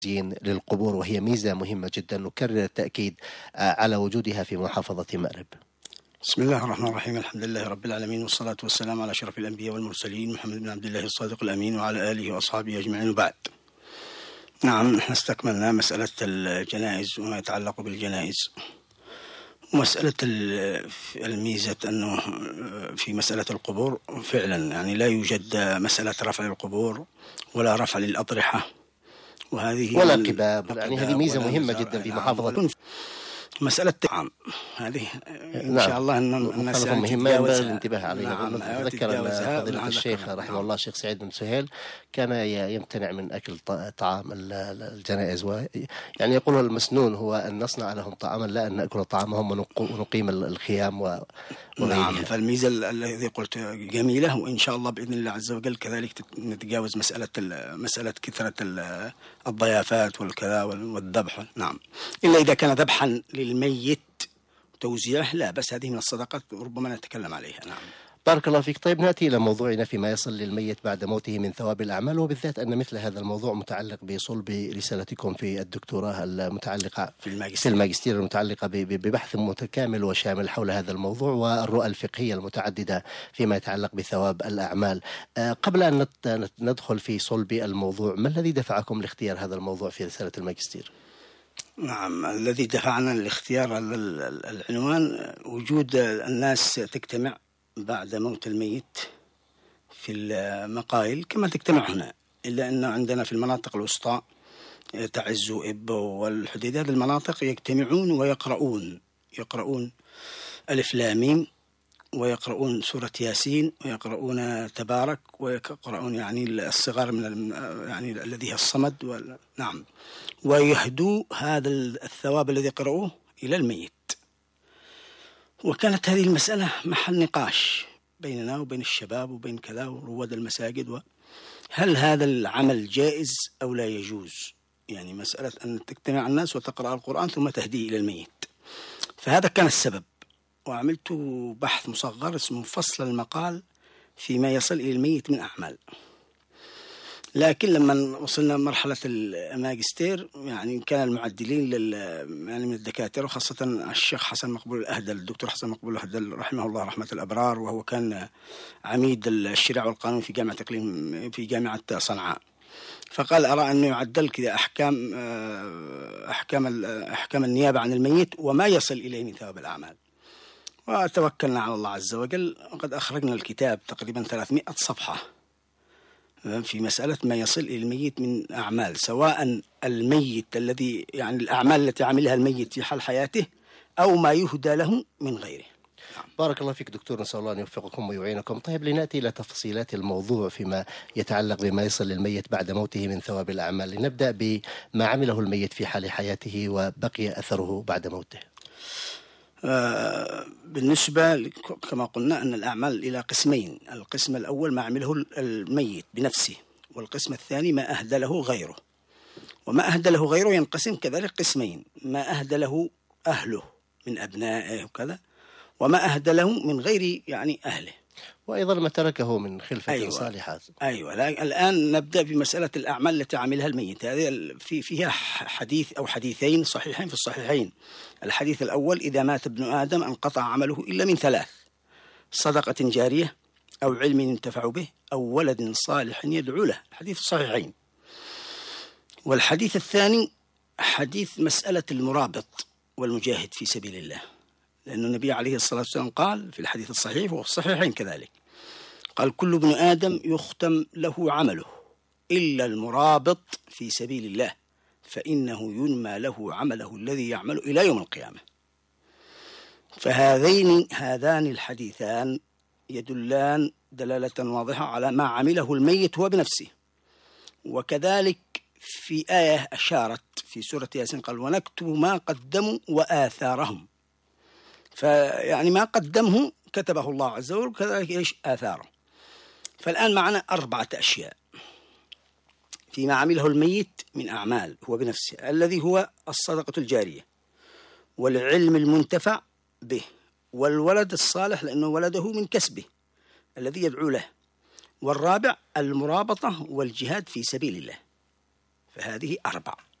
للقبور، وهي ميزة مهمة جدا نكرر التأكيد على وجودها في محافظة مأرب. بسم الله الرحمن الرحيم. الحمد لله رب العالمين، والصلاة والسلام على أشرف الأنبياء والمرسلين محمد بن عبد الله الصادق الأمين وعلى آله وأصحابه أجمعين، وبعد. نعم، نحن استكملنا مسألة الجنائز وما يتعلق بالجنائز، ومسألة الميزة أنه في مسألة القبور فعلا يعني لا يوجد مسألة رفع القبور ولا رفع للأضرحة وهذه ولا قباب، يعني هذه ميزة مهمة جدا في محافظة. مسألة طعام هذه إن شاء الله أن الناس مهمة ينبغي الانتباه عليها. نعم، أتذكر فضيلة الشيخ رحمه الله الشيخ سعيد بن سهيل كان يمتنع من أكل طعام الجنائز، يعني يقول المسنون هو أن نصنع لهم طعاما لا أن نأكل طعامهم ونقيم الخيام وغيرها. نعم، فالميزة الذي قلت جميلة، وإن شاء الله بإذن الله عز وجل كذلك نتجاوز مسألة كثرة الضيافات والكذا والذبح. نعم، إلا إذا كان ذبحا للميت توزيعه لا بس، هذه من الصدقات ربما نتكلم عليها. نعم، بارك الله فيك. طيب نأتي إلى موضوعنا فيما يصل للميت بعد موته من ثواب الأعمال، وبالذات أن مثل هذا الموضوع متعلق بصلب رسالتكم في الدكتوراه المتعلقة في الماجستير المتعلقة ببحث متكامل وشامل حول هذا الموضوع والرؤى الفقهية المتعددة فيما يتعلق بثواب الأعمال. قبل أن ندخل في صلب الموضوع، ما الذي دفعكم لاختيار هذا الموضوع في رسالة الماجستير؟ نعم، الذي دفعنا لاختيار العنوان وجود الناس تجتمع بعد موت الميت في المقايل كما تجتمع هنا، إلا أن عندنا في المناطق الوسطى تعز وإب والحديد، هذه المناطق يجتمعون ويقرؤون ألف لام ميم، ويقرؤون سورة ياسين، ويقرؤون تبارك، ويقرؤون يعني الصغار من يعني الذي هي الصمد نعم، ويهدوا هذا الثواب الذي قرأوه إلى الميت. وكانت هذه المسألة محل نقاش بيننا وبين الشباب وبين كذا ورواد المساجد، هل هذا العمل جائز أو لا يجوز؟ يعني مسألة أن تجتمع الناس وتقرأ القرآن ثم تهديه إلى الميت. فهذا كان السبب، وعملت بحث مصغر اسمه فصل المقال فيما يصل إلى الميت من أعمال. لكن لما وصلنا مرحلة الماجستير يعني كان المعدلين يعني من الدكاترة، وخاصة الشيخ حسن مقبول الأهدل، الدكتور حسن مقبول الأهدل رحمه الله رحمة الأبرار، وهو كان عميد الشريعة والقانون في جامعة إقليم في جامعة صنعاء، فقال أرى أنه يعدل كذا أحكام النيابة عن الميت وما يصل إليه من ثواب الأعمال. وتوكلنا على الله عز وجل، وقد أخرجنا الكتاب تقريبا 300 صفحة في مسألة ما يصل إلى الميت من أعمال، سواء الميت الذي يعني الأعمال التي عملها الميت في حال حياته أو ما يهدى له من غيره. بارك الله فيك دكتور، نسأل الله أن يوفقكم ويعينكم. طيب لنأتي إلى تفصيلات الموضوع فيما يتعلق بما يصل للميت بعد موته من ثواب الأعمال. لنبدأ بما عمله الميت في حال حياته وبقي أثره بعد موته. بالنسبة كما قلنا أن الأعمال إلى قسمين، القسم الأول ما عمله الميت بنفسه، والقسم الثاني ما أهدى له غيره. وما أهدى له غيره ينقسم كذلك قسمين، ما أهدى له أهله من أبنائه وكذا، وما أهدى له من غير يعني أهله، وأيضا ما تركه من خلفة صالحة. أيوة. الآن نبدأ بمسألة الأعمال التي عملها الميت. هذه فيها حديث أو حديثين صحيحين في الصحيحين. الحديث الأول: إذا مات ابن آدم انقطع عمله إلا من ثلاث: صدقة جارية، أو علم ينتفع به، أو ولد صالح يدعو له. الحديث الصحيحين. والحديث الثاني حديث مسألة المرابط والمجاهد في سبيل الله، لأن النبي عليه الصلاة والسلام قال في الحديث الصحيح وفي الصحيحين كذلك، قال: كل ابن آدم يختم له عمله إلا المرابط في سبيل الله، فإنه ينمى له عمله الذي يعمل إلى يوم القيامة. فهذان الحديثان يدلان دلالة واضحة على ما عمله الميت هو بنفسه. وكذلك في آية أشارت في سورة ياسين قال: ونكتب ما قدموا وآثارهم. فيعني ما قدمه كتبه الله عز وجل، وكذلك إيش آثاره. فالآن معنا 4 أشياء فيما عمله الميت من أعمال هو بنفسه، الذي هو الصدقة الجارية، والعلم المنتفع به، والولد الصالح لأنه ولده من كسبه الذي يدعو له، والرابع المرابطة والجهاد في سبيل الله. فهذه 4.